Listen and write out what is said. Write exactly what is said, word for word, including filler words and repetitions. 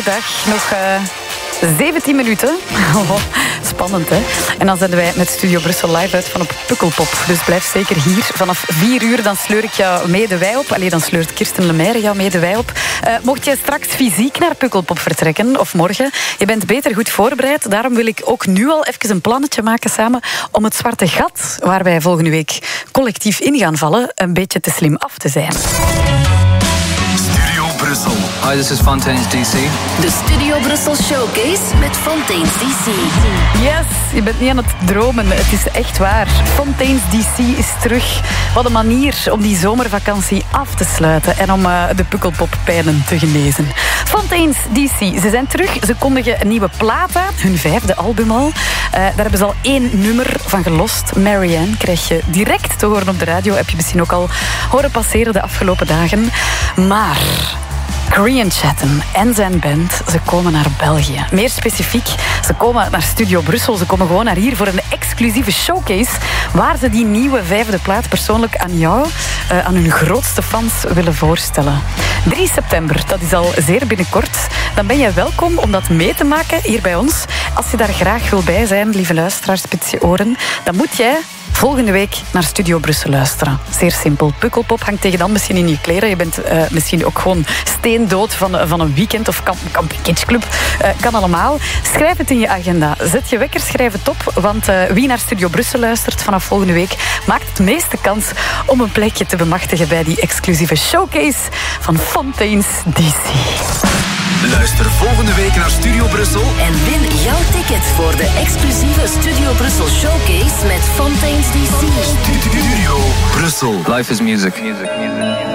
goeiedag. Nog uh, zeventien minuten. Oh, spannend, hè? En dan zenden wij met Studio Brussel live uit van op Pukkelpop. Dus blijf zeker hier. Vanaf vier uur dan sleur ik jou mee de wei op. Allee, dan sleurt Kirsten Lemaire jou mee de wei op. Uh, mocht je straks fysiek naar Pukkelpop vertrekken, of morgen, je bent beter goed voorbereid. Daarom wil ik ook nu al even een plannetje maken samen om het zwarte gat, waar wij volgende week collectief in gaan vallen, een beetje te slim af te zijn. Studio Brussel. Hi, this is Fontaines D C. De Studio Brussel Showcase met Fontaines D C. Yes, je bent niet aan het dromen. Het is echt waar. Fontaines D C is terug. Wat een manier om die zomervakantie af te sluiten en om uh, de pukkelpoppijnen te genezen. Fontaines D C, ze zijn terug. Ze kondigen een nieuwe plaat aan, hun vijfde album al. Uh, daar hebben ze al één nummer van gelost. Marianne krijg je direct te horen op de radio. Heb je misschien ook al horen passeren de afgelopen dagen. Maar Korean Chatham en zijn band, ze komen naar België. Meer specifiek, ze komen naar Studio Brussel. Ze komen gewoon naar hier voor een exclusieve showcase waar ze die nieuwe vijfde plaat persoonlijk aan jou, uh, aan hun grootste fans willen voorstellen. drie september, dat is al zeer binnenkort. Dan ben jij welkom om dat mee te maken hier bij ons. Als je daar graag wil bij zijn, lieve luisteraars, spits je oren, dan moet jij volgende week naar Studio Brussel luisteren. Zeer simpel. Pukkelpop hangt tegen dan misschien in je kleren. Je bent uh, misschien ook gewoon steendood van, van een weekend of kamp, kamp Kitschclub. Uh, kan allemaal. Schrijf het in je agenda. Zet je wekker, schrijf het op. Want uh, wie naar Studio Brussel luistert vanaf volgende week maakt het meeste kans om een plekje te bemachtigen bij die exclusieve showcase van Fontaines D C. Luister volgende week naar Studio Brussel en win jouw ticket voor de exclusieve Studio Brussel Showcase met Fontaines D C. Studio Brussel. Life is music. music, music.